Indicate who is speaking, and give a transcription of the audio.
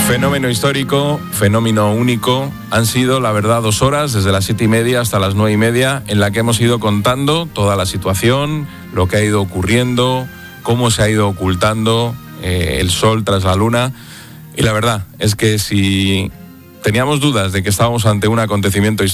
Speaker 1: Fenómeno histórico, fenómeno único. Han sido, la verdad, 2 horas, desde las 7:30 hasta las 9:30, en la que hemos ido contando toda la situación, lo que ha ido ocurriendo, cómo se ha ido ocultando el sol tras la luna. Y la verdad es que si teníamos dudas de que estábamos ante un acontecimiento histórico,